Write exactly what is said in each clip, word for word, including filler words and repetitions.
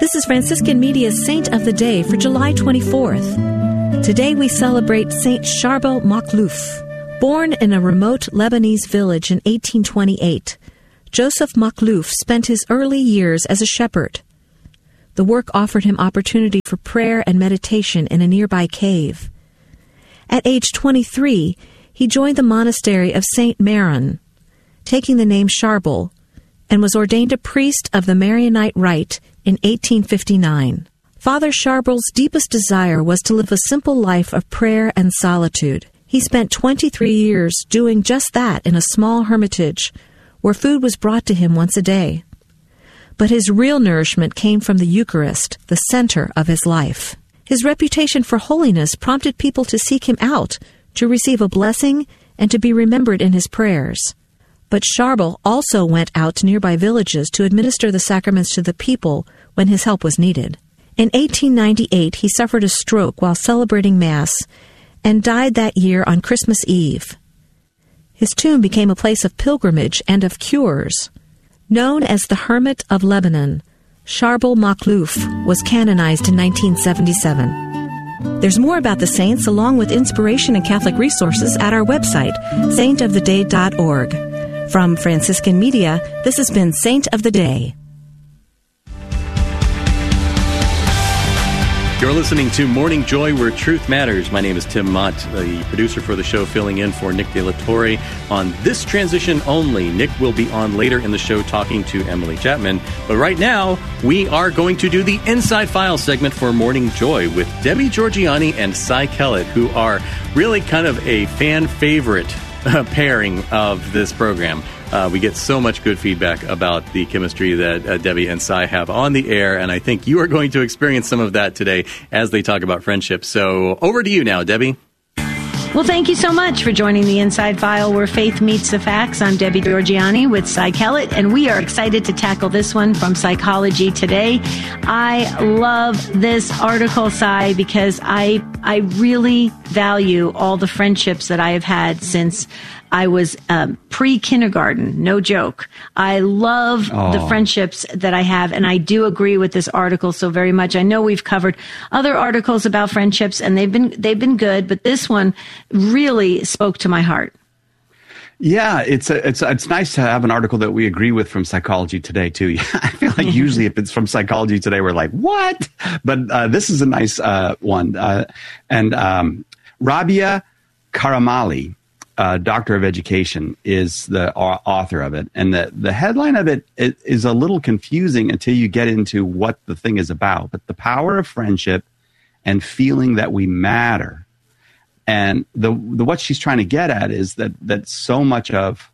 This is Franciscan Media's Saint of the Day for July twenty-fourth. Today we celebrate Saint Charbel Makhlouf. Born in a remote Lebanese village in eighteen twenty-eight, Joseph Makhlouf spent his early years as a shepherd. The work offered him opportunity for prayer and meditation in a nearby cave. At age twenty-three, he joined the monastery of Saint Maron, taking the name Charbel, and was ordained a priest of the Maronite Rite in eighteen fifty-nine. Father Charbel's deepest desire was to live a simple life of prayer and solitude. He spent twenty-three years doing just that in a small hermitage, where food was brought to him once a day. But his real nourishment came from the Eucharist, the center of his life. His reputation for holiness prompted people to seek him out, to receive a blessing, and to be remembered in his prayers. But Charbel also went out to nearby villages to administer the sacraments to the people when his help was needed. In eighteen ninety-eight, he suffered a stroke while celebrating Mass and died that year on Christmas Eve. His tomb became a place of pilgrimage and of cures. Known as the Hermit of Lebanon, Charbel Makhlouf was canonized in nineteen seventy-seven. There's more about the saints along with inspiration and Catholic resources at our website, saint of the day dot org. From Franciscan Media, this has been Saint of the Day. You're listening to Morning Joy, where truth matters. My name is Tim Mott, the producer for the show, filling in for Nick De La Torre on this transition only. Nick will be on later in the show talking to Emily Chapman. But right now, we are going to do the Inside File segment for Morning Joy with Debbie Georgianni and Cy Kellett, who are really kind of a fan favorite uh, pairing of this program. Uh, we get so much good feedback about the chemistry that uh, Debbie and Cy have on the air, and I think you are going to experience some of that today as they talk about friendship. So over to you now, Debbie. Well, thank you so much for joining the Inside File, where faith meets the facts. I'm Debbie Georgianni with Cy Kellett, and we are excited to tackle this one from Psychology Today. I love this article, Cy, because I I really value all the friendships that I have had since I was um, pre-kindergarten, no joke. I love oh. the friendships that I have, and I do agree with this article so very much. I know we've covered other articles about friendships, and they've been they've been good, but this one really spoke to my heart. Yeah, it's a, it's it's nice to have an article that we agree with from Psychology Today too. I feel like usually if it's from Psychology Today, we're like, what? But uh, this is a nice uh, one, uh, and um, Rabia Karamali, Uh, Doctor of Education, is the author of it. And the, the headline of it, it is a little confusing until you get into what the thing is about. But the power of friendship and feeling that we matter. And the, the what she's trying to get at is that, that so much of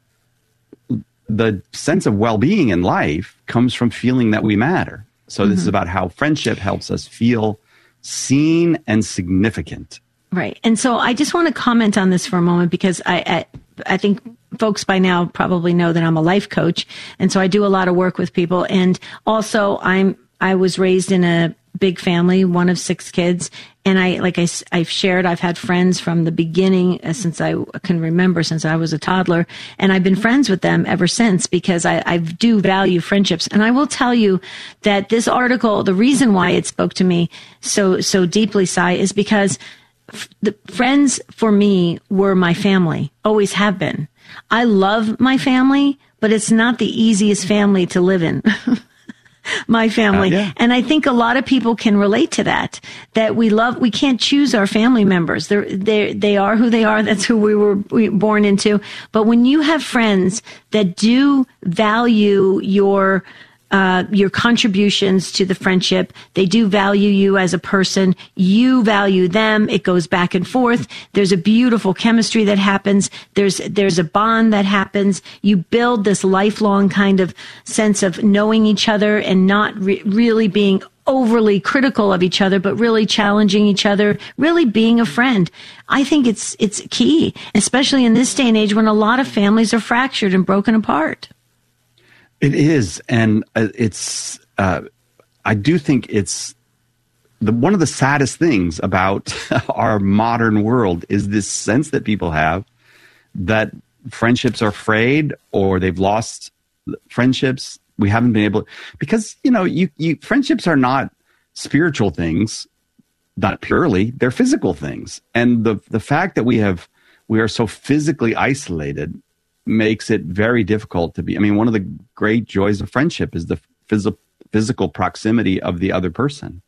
the sense of well-being in life comes from feeling that we matter. So mm-hmm. this is about how friendship helps us feel seen and significant. Right. And so I just want to comment on this for a moment, because I, I I think folks by now probably know that I'm a life coach. And so I do a lot of work with people. And also I'm I was raised in a big family, one of six kids. And I, like I, I've shared, I've had friends from the beginning, uh, since I can remember, since I was a toddler. And I've been friends with them ever since, because I, I do value friendships. And I will tell you that this article, the reason why it spoke to me so, so deeply, Cy, is because the friends for me were my family, always have been. I love my family, but it's not the easiest family to live in. My family. Uh, yeah. And I think a lot of people can relate to that, that we love, we can't choose our family members. They're, they they are who they are. That's who we were born into. But when you have friends that do value your Uh, your contributions to the friendship, they do value you as a person, you value them, it goes back and forth, there's a beautiful chemistry that happens, there's there's a bond that happens, you build this lifelong kind of sense of knowing each other and not re- really being overly critical of each other, but really challenging each other, really being a friend. I think it's it's key, especially in this day and age when a lot of families are fractured and broken apart. It is, and uh, it's. Uh, I do think it's the one of the saddest things about our modern world is this sense that people have that friendships are frayed, or they've lost friendships We haven't been able, because, you know, you, you friendships are not spiritual things, not purely, they're physical things. And the, the fact that we have, we are so physically isolated makes it very difficult to be. I mean, one of the great joys of friendship is the phys- physical proximity of the other person.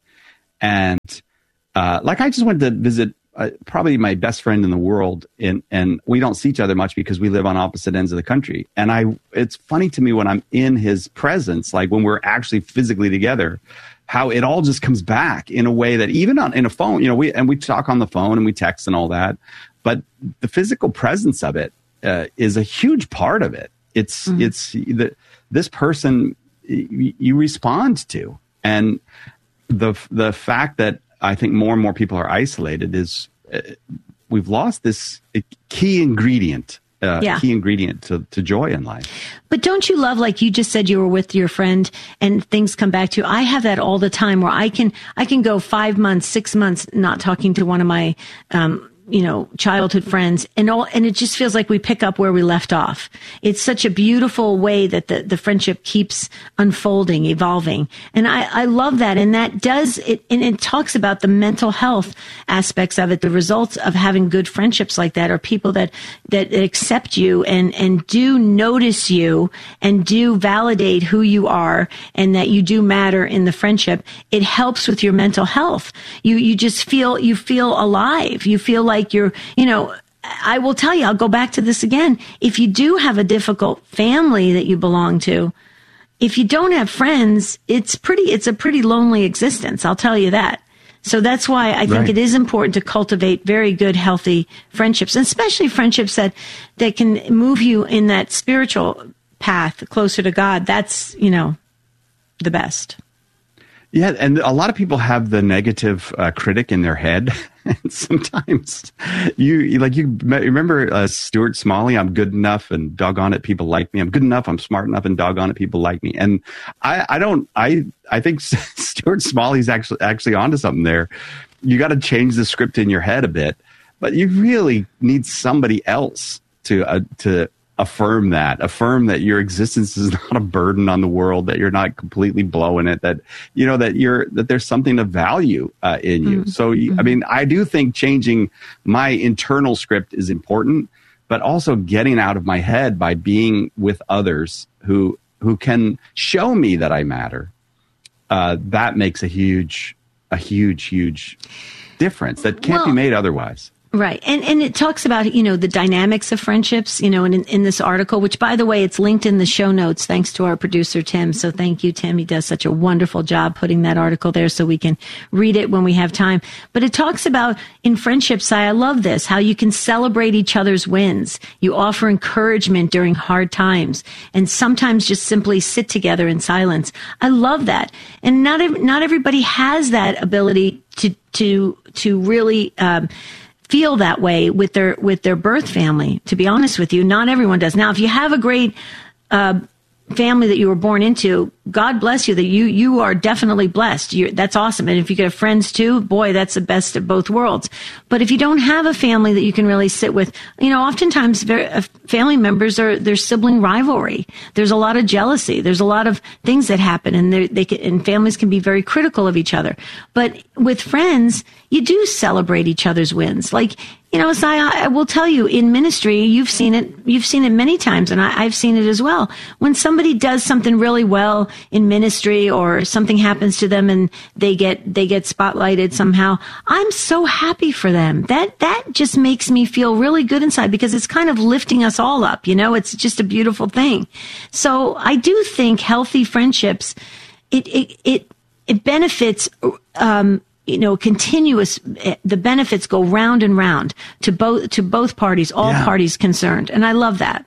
And uh, like I just went to visit uh, probably my best friend in the world, in, and we don't see each other much because we live on opposite ends of the country. And I, it's funny to me when I'm in his presence, like when we're actually physically together, how it all just comes back in a way that even on in a phone, you know, we and we talk on the phone and we text and all that, but the physical presence of it uh, is a huge part of it. It's mm-hmm. it's the, this person y- you respond to, and the the fact that I think more and more people are isolated is uh, we've lost this key ingredient. Uh, yeah. key ingredient to, to joy in life. But don't you love, like you just said, you were with your friend and things come back to you. I have that all the time where I can, I can go five months, six months not talking to one of my, um, you know, childhood friends, and all, and it just feels like we pick up where we left off. It's such a beautiful way that the, the friendship keeps unfolding, evolving. And I, I love that. And that does it, and it talks about the mental health aspects of it. The results of having good friendships like that are people that, that accept you and, and do notice you and do validate who you are and that you do matter in the friendship. It helps with your mental health. You, you just feel, you feel alive. You feel like Like you're, you know, I will tell you, I'll go back to this again. If you do have a difficult family that you belong to, if you don't have friends, it's pretty, it's a pretty lonely existence. I'll tell you that. So that's why I think right. it is important to cultivate very good, healthy friendships, and especially friendships that, that can move you in that spiritual path closer to God. That's, you know, the best. Yeah, and a lot of people have the negative uh, critic in their head. And sometimes you, like you remember uh, Stuart Smalley, I'm good enough and doggone it, people like me. I'm good enough, I'm smart enough, and doggone it, people like me. And I, I don't, I, I think Stuart Smalley's actually actually onto something there. You got to change the script in your head a bit, but you really need somebody else to uh, to. affirm that, affirm that your existence is not a burden on the world, that you're not completely blowing it, that, you know, that you're, that there's something of value uh, in you. Mm-hmm. So, mm-hmm. I mean, I do think changing my internal script is important, but also getting out of my head by being with others who, who can show me that I matter. Uh, that makes a huge, a huge, huge difference that can't well, be made otherwise. Right. And and it talks about, you know, the dynamics of friendships, you know, and in, in this article, which, by the way, it's linked in the show notes, thanks to our producer, Tim. So thank you, Tim. He does such a wonderful job putting that article there so we can read it when we have time. But it talks about in friendships, I love this, how you can celebrate each other's wins. You offer encouragement during hard times and sometimes just simply sit together in silence. I love that. And not, not everybody has that ability to, to, to really, um, feel that way with their with their birth family. To be honest with you, not everyone does. Now, if you have a great uh, family that you were born into, God bless you. That you you are definitely blessed. You're, that's awesome. And if you get friends too, boy, that's the best of both worlds. But if you don't have a family that you can really sit with, you know, oftentimes very, uh, family members are there's sibling rivalry. There's a lot of jealousy. There's a lot of things that happen, and they can, and families can be very critical of each other. But with friends, you do celebrate each other's wins. Like, you know, so I, I will tell you, in ministry, you've seen it, you've seen it many times, and I, I've seen it as well. When somebody does something really well in ministry, or something happens to them and they get, they get spotlighted somehow, I'm so happy for them. That, that just makes me feel really good inside, because it's kind of lifting us all up. You know, it's just a beautiful thing. So I do think healthy friendships, it, it, it, it benefits, um, you know, continuous, the benefits go round and round to both, to both parties, all yeah. parties concerned. And I love that.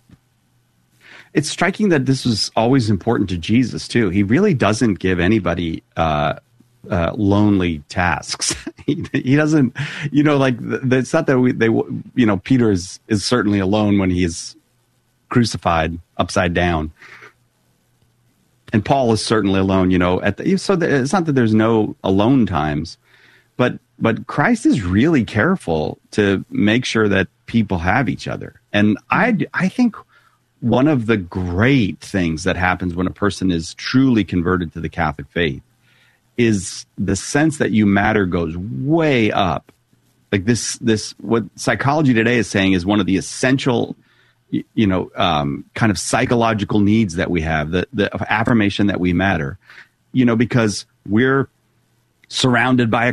It's striking that this was always important to Jesus too. He really doesn't give anybody, uh, uh, lonely tasks. he, he doesn't, you know, like the, it's not that we, they, you know, Peter is, is certainly alone when he is crucified upside down. And Paul is certainly alone, you know, at the, so the, it's not that there's no alone times, but, but Christ is really careful to make sure that people have each other. And I, I think one of the great things that happens when a person is truly converted to the Catholic faith is the sense that you matter goes way up. Like this, this, what psychology today is saying is one of the essential, you know, um, kind of psychological needs that we have, the, the affirmation that we matter, you know, because we're surrounded by a